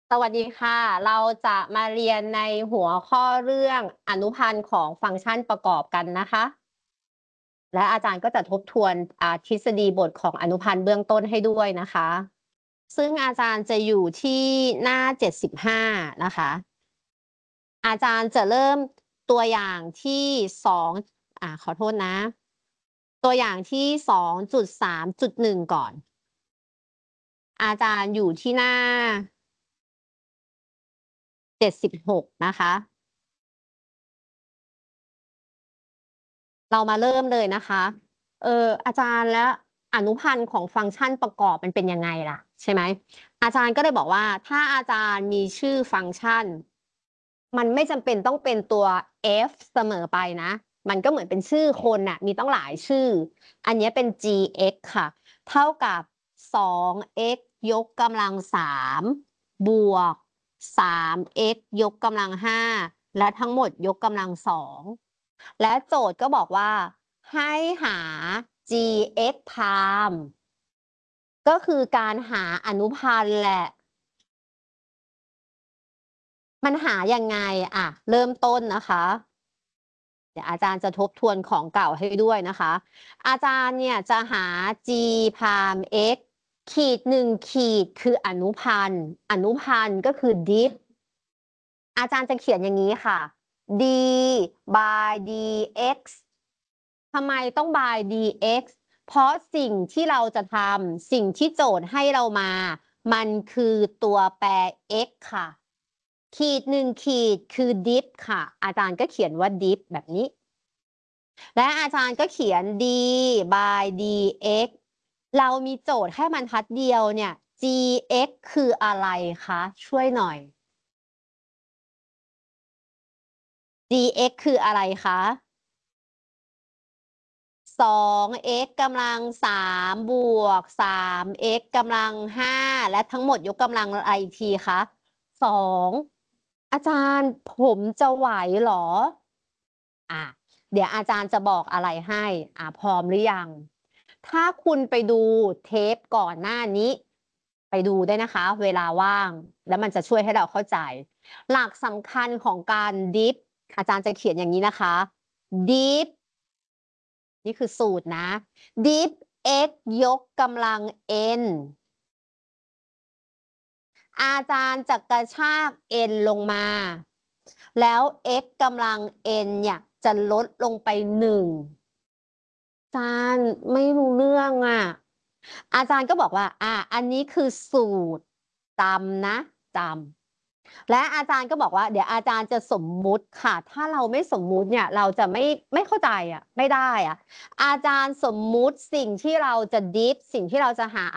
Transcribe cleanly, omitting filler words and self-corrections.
สวัสดีค่ะ เราจะมาเรียนในหัวข้อเรื่องอนุพันธ์ของฟังก์ชันประกอบกันนะคะ และอาจารย์ก็จะทบทวนทฤษฎีบทของอนุพันธ์เบื้องต้นให้ด้วยนะคะ ซึ่งอาจารย์จะอยู่ที่หน้า75นะคะ อาจารย์จะเริ่มตัวอย่างที่2ขอโทษนะ ตัวอย่างที่ 2.3.1 ก่อน อาจารย์อยู่ที่หน้า76นะคะ เรามาเริ่มเลยนะคะอาจารย์แล้วอนุพันธ์ของฟังก์ชันประกอบมันเป็นยังไงล่ะใช่ไหมอาจารย์ก็เลยบอกว่าถ้าอาจารย์มีชื่อฟังก์ชันมันไม่จำเป็นต้องเป็นตัว f เสมอไปนะมันก็เหมือนเป็นชื่อคนน่ะมีต้องหลายชื่ออันนี้เป็น gx ค่ะเท่ากับ 2x ยกกำลัง3บวก 3x ยกกำลัง5และทั้งหมดยกกำลัง2และโจทย์ก็บอกว่าให้หา gx prime ก็คือการหาอนุพันธ์แหละ มันหายังไงเริ่มต้นนะคะ เดี๋ยวอาจารย์จะทบทวนของเก่าให้ด้วยนะคะ อาจารย์เนี่ยจะหา g prime x ขีด1ขีดคืออนุพันธ์ก็คือ diff อาจารย์จะเขียนอย่างนี้ค่ะ d by dx ทำไมต้อง by dx เพราะสิ่งที่เราจะทำสิ่งที่โจทย์ให้เรามา มันคือตัวแปร x ค่ะ ขีด1ขีดคือ diff ค่ะ อาจารย์ก็เขียนว่า diff แบบนี้ และอาจารย์ก็เขียน d by dx เรามีโจทย์แค่บรรทัดเดียวเนี่ย gx คืออะไรคะช่วยหน่อย dx คืออะไรคะ 2x กำลัง3บวก 3x กำลัง5และทั้งหมดยกกำลังอะไรอีกทีคะ2อาจารย์ผมจะไหวเหรอเดี๋ยวอาจารย์จะบอกอะไรให้พร้อมหรือยัง ถ้าคุณไปดูเทปก่อนหน้านี้ ไปดูได้นะคะ เวลาว่าง แล้วมันจะช่วยให้เราเข้าใจ หลักสำคัญของการดิฟอาจารย์จะเขียนอย่างนี้นะคะดิฟนี่คือสูตรนะ diff x ยกกำลัง n อาจารย์จะกระชาก n ลงมา แล้ว x กำลัง n เนี่ยจะลดลงไป1อาจารย์ไม่รู้เรื่องอาจารย์ก็บอกว่าอันนี้คือสูตรจำนะจำและอาจารย์ก็บอกว่าเดี๋ยวอาจารย์จะสมมุติค่ะถ้าเราไม่สมมุติเนี่ยเราจะไม่เข้าใจไม่ได้อาจารย์สมมุติสิ่งที่เราจะดิฟสิ่งที่เราจะหา